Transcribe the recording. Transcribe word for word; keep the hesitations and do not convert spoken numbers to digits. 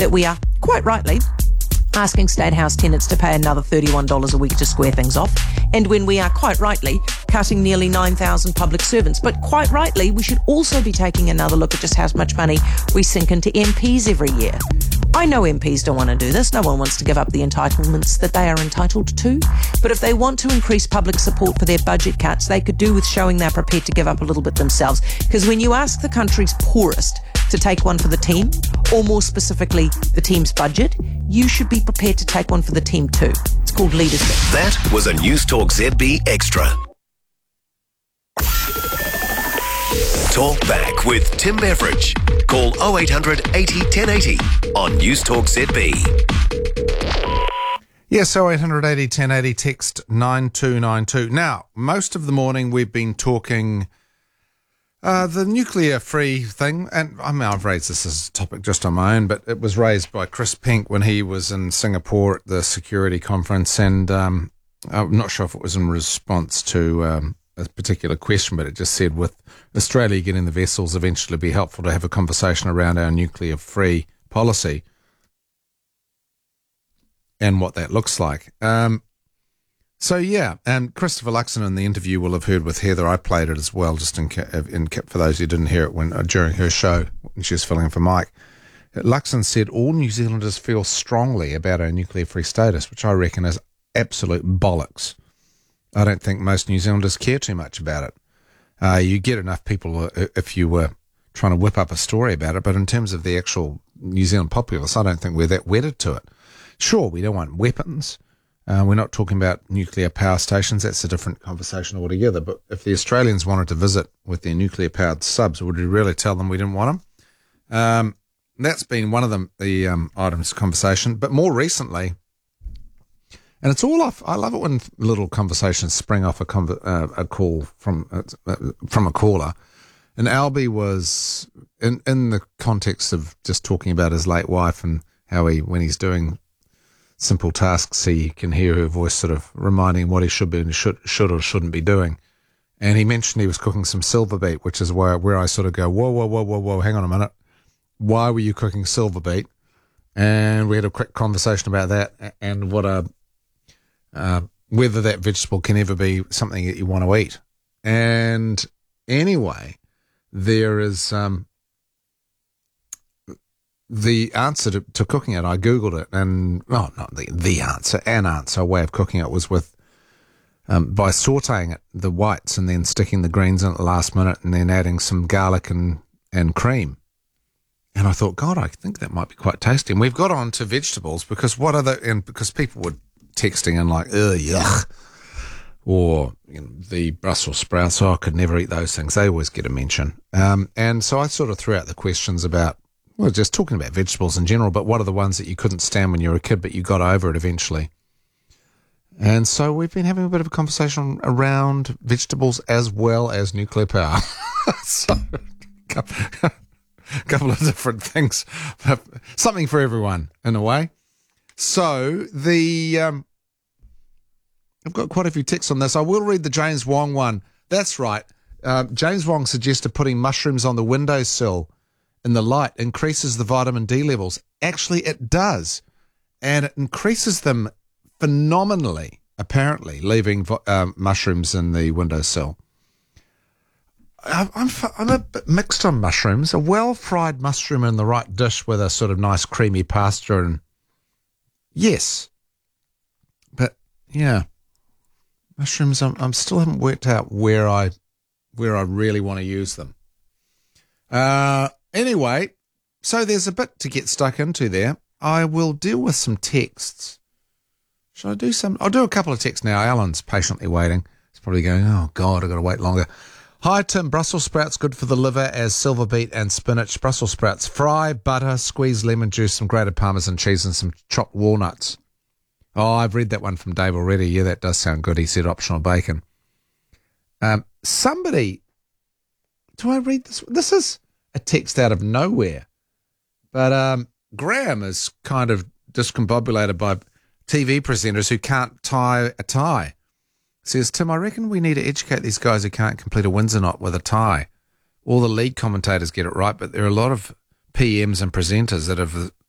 that we are, quite rightly, asking State House tenants to pay another thirty-one dollars a week to square things off, and when we are, quite rightly, cutting nearly nine thousand public servants. But quite rightly, we should also be taking another look at just how much money we sink into M Ps every year. I know M Ps don't want to do this. No one wants to give up the entitlements that they are entitled to. But if they want to increase public support for their budget cuts, they could do with showing they're prepared to give up a little bit themselves. Because when you ask the country's poorest to take one for the team, or more specifically, the team's budget, you should be prepared to take one for the team too. It's called leadership. That was a News Talk Z B Extra. Talk back with Tim Beveridge. Call oh eight hundred eighty ten eighty on News Talk Z B. Yes, oh eight hundred eighty ten eighty, text nine two nine two. Now, most of the morning we've been talking uh, the nuclear-free thing, and I mean, I've raised this as a topic just on my own, but it was raised by Chris Pink when he was in Singapore at the security conference, and um, I'm not sure if it was in response to um, a particular question, but it just said with Australia getting the vessels, eventually it'd be helpful to have a conversation around our nuclear-free policy and what that looks like. Um, so, yeah, and Christopher Luxon in the interview will have heard with Heather. I played it as well, just in, in for those who didn't hear it when uh, during her show when she was filling in for Mike. Luxon said all New Zealanders feel strongly about our nuclear-free status, which I reckon is absolute bollocks. I don't think most New Zealanders care too much about it. Uh, you get enough people uh, if you were trying to whip up a story about it, but in terms of the actual New Zealand populace, I don't think we're that wedded to it. Sure, we don't want weapons. Uh, we're not talking about nuclear power stations. That's a different conversation altogether. But if the Australians wanted to visit with their nuclear-powered subs, would we really tell them we didn't want them? Um, that's been one of the, the um, items of conversation. But more recently, and it's all off. I love it when little conversations spring off a, conv- uh, a call from uh, from a caller. And Albie was in in the context of just talking about his late wife and how he, when he's doing simple tasks, he can hear her voice sort of reminding him what he should be and should should or shouldn't be doing. And he mentioned he was cooking some silver beet, which is where where I sort of go, whoa, whoa, whoa, whoa, whoa, hang on a minute. Why were you cooking silver beet? And we had a quick conversation about that and what a uh, whether that vegetable can ever be something that you want to eat. And anyway, there is um, the answer to, to cooking it. I Googled it, and well, not the, the answer, an answer, a way of cooking it was with um, by sautéing it, the whites, and then sticking the greens in at the last minute, and then adding some garlic and, and cream. And I thought, God, I think that might be quite tasty. And we've got on to vegetables because what are the, and because people were texting in like, ugh, yuck, or you know, the Brussels sprouts, oh, I could never eat those things. They always get a mention. Um, and so I sort of threw out the questions about, well, just talking about vegetables in general, but what are the ones that you couldn't stand when you were a kid, but you got over it eventually? And so we've been having a bit of a conversation around vegetables as well as nuclear power. So, a couple of different things, something for everyone in a way. So the um, I've got quite a few texts on this. I will read the James Wong one. That's right. Uh, James Wong suggested putting mushrooms on the windowsill in the light increases the vitamin D levels. Actually, it does. And it increases them phenomenally, apparently, leaving um, mushrooms in the windowsill. I'm, I'm, I'm a bit mixed on mushrooms. A well-fried mushroom in the right dish with a sort of nice creamy pasta and yes. But, yeah. Mushrooms, I'm, I'm still haven't worked out where I where I really want to use them. Uh, anyway, so there's a bit to get stuck into there. I will deal with some texts. Should I do some? I'll do a couple of texts now. Alan's patiently waiting. He's probably going, oh, God, I've got to wait longer. Hi, Tim. Brussels sprouts good for the liver as silver beet and spinach. Brussels sprouts fry, butter, squeeze lemon juice, some grated Parmesan cheese and some chopped walnuts. Oh, I've read that one from Dave already. Yeah, that does sound good. He said optional bacon. Um, somebody, do I read this? This is a text out of nowhere. But um, Graham is kind of discombobulated by T V presenters who can't tie a tie. Says, Tim, I reckon we need to educate these guys who can't complete a Windsor knot with a tie. All the lead commentators get it right, but there are a lot of P Ms and presenters that have